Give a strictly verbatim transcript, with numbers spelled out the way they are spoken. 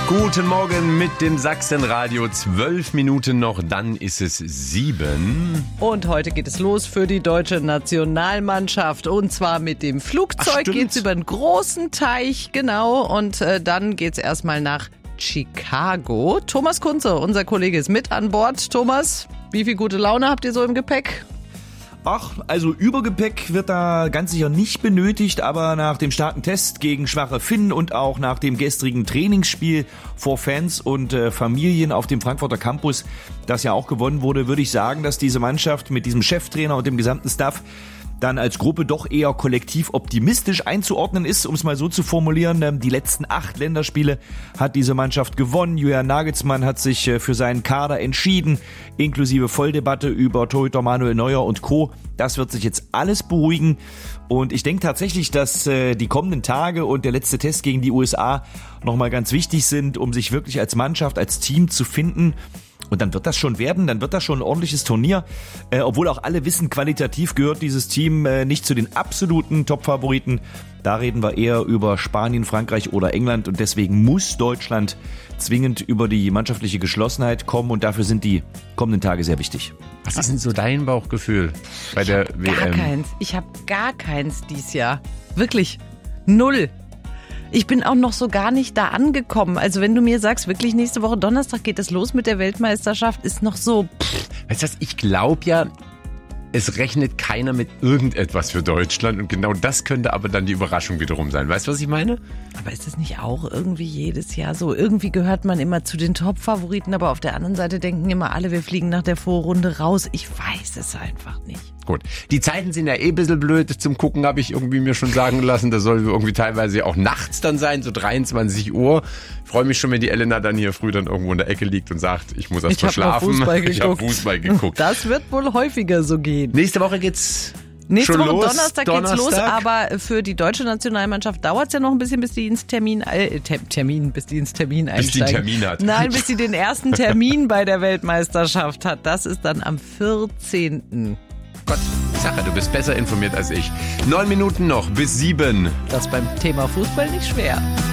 Guten Morgen mit dem Sachsenradio. Zwölf Minuten noch, dann ist es sieben. Und heute geht es los für die deutsche Nationalmannschaft. Und zwar mit dem Flugzeug geht's über einen großen Teich, genau. Und äh, dann geht's erstmal nach Chicago. Thomas Kunze, unser Kollege, ist mit an Bord. Thomas, wie viel gute Laune habt ihr so im Gepäck? Ach, also Übergepäck wird da ganz sicher nicht benötigt, aber nach dem starken Test gegen schwache Finnen und auch nach dem gestrigen Trainingsspiel vor Fans und äh, Familien auf dem Frankfurter Campus, das ja auch gewonnen wurde, würde ich sagen, dass diese Mannschaft mit diesem Cheftrainer und dem gesamten Staff dann als Gruppe doch eher kollektiv optimistisch einzuordnen ist, um es mal so zu formulieren. Die letzten acht Länderspiele hat diese Mannschaft gewonnen. Julian Nagelsmann hat sich für seinen Kader entschieden, inklusive Volldebatte über Torhüter Manuel Neuer und Co. Das wird sich jetzt alles beruhigen. Und ich denke tatsächlich, dass die kommenden Tage und der letzte Test gegen die U S A nochmal ganz wichtig sind, um sich wirklich als Mannschaft, als Team zu finden. Und dann wird das schon werden, dann wird das schon ein ordentliches Turnier. Äh, obwohl auch alle wissen, qualitativ gehört dieses Team äh, nicht zu den absoluten Top-Favoriten. Da reden wir eher über Spanien, Frankreich oder England. Und deswegen muss Deutschland zwingend über die mannschaftliche Geschlossenheit kommen. Und dafür sind die kommenden Tage sehr wichtig. Was ist denn so dein Bauchgefühl bei der W M? Gar keins. Ich habe gar keins dieses Jahr. Wirklich. Null. Ich bin auch noch so gar nicht da angekommen. Also wenn du mir sagst, wirklich nächste Woche Donnerstag geht es los mit der Weltmeisterschaft, ist noch so... Pff. Weißt du was, ich glaube ja, es rechnet keiner mit irgendetwas für Deutschland und genau das könnte aber dann die Überraschung wiederum sein. Weißt du, was ich meine? Aber ist das nicht auch irgendwie jedes Jahr so? Irgendwie gehört man immer zu den Top-Favoriten, aber auf der anderen Seite denken immer alle, wir fliegen nach der Vorrunde raus. Ich weiß es einfach nicht. Gut, die Zeiten sind ja eh ein bisschen blöd zum Gucken, habe ich irgendwie mir schon sagen lassen. Das soll irgendwie teilweise auch nachts dann sein, so dreiundzwanzig Uhr. Ich freue mich schon, wenn die Elena dann hier früh dann irgendwo in der Ecke liegt und sagt, ich muss erst mal schlafen. Fußball ich habe Fußball geguckt. Das wird wohl häufiger so gehen. Nächste Woche geht's Nächste schon Woche los. Donnerstag, Donnerstag geht's los, aber für die deutsche Nationalmannschaft dauert es ja noch ein bisschen, bis die ins Termin, äh, Termin, bis die ins Termin einsteigen. Bis die Termin hat. Nein, bis sie den ersten Termin bei der Weltmeisterschaft hat. Das ist dann am vierzehnten Gott, ich sag ja, du bist besser informiert als ich. Neun Minuten noch bis sieben. Das ist beim Thema Fußball nicht schwer.